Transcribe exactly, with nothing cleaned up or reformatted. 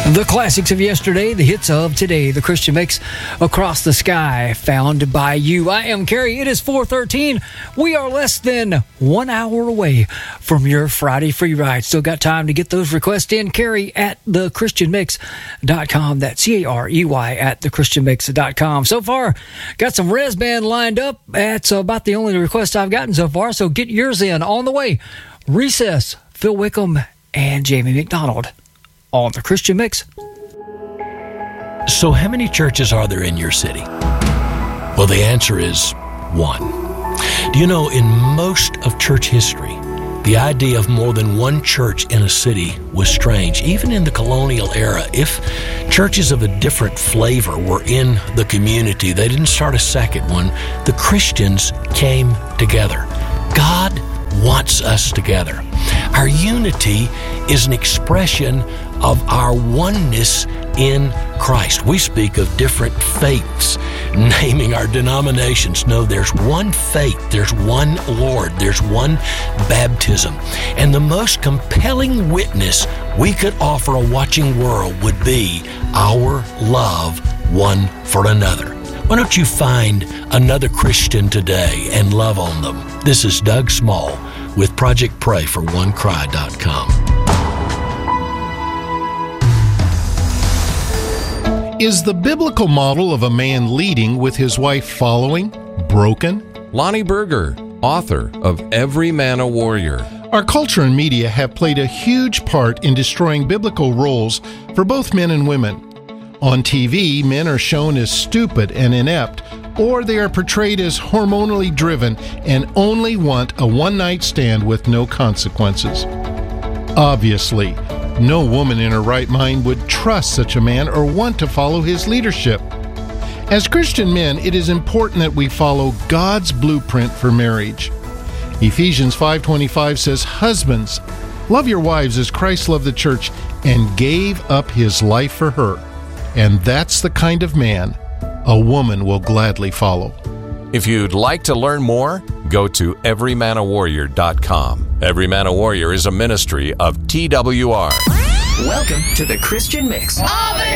The classics of yesterday, the hits of today, the Christian Mix across the sky, found by you. I am Kerry. It is four thirteen. We are less than one hour away from your Friday free ride. Still got time to get those requests in. Kerry at the christian mix dot com. That's C A R E Y at the christian mix dot com. So far, got some Res Band lined up. That's about the only request I've gotten so far, so get yours in. On the way, Recess, Phil Wickham, and Jamie McDonald on the Christian Mix. So how many churches are there in your city? Well, the answer is one. Do you know, in most of church history, the idea of more than one church in a city was strange. Even in the colonial era, if churches of a different flavor were in the community, they didn't start a second one. The Christians came together. God wants us together. Our unity is an expression of our oneness in Christ. We speak of different faiths, naming our denominations. No, there's one faith, there's one Lord, there's one baptism. And the most compelling witness we could offer a watching world would be our love one for another. Why don't you find another Christian today and love on them? This is Doug Small with Project Pray for one cry dot com. Is the biblical model of a man leading with his wife following broken? Lonnie Berger, author of Every Man a Warrior. Our culture and media have played a huge part in destroying biblical roles for both men and women. On T V, men are shown as stupid and inept, or they are portrayed as hormonally driven and only want a one-night stand with no consequences. Obviously, no woman in her right mind would trust such a man or want to follow his leadership. As Christian men, it is important that we follow God's blueprint for marriage. Ephesians five twenty-five says, "Husbands, love your wives as Christ loved the church and gave up his life for her." And that's the kind of man a woman will gladly follow. If you'd like to learn more, go to every man a warrior dot com. Every Man a Warrior is a ministry of T W R. Welcome to the Christian Mix. All the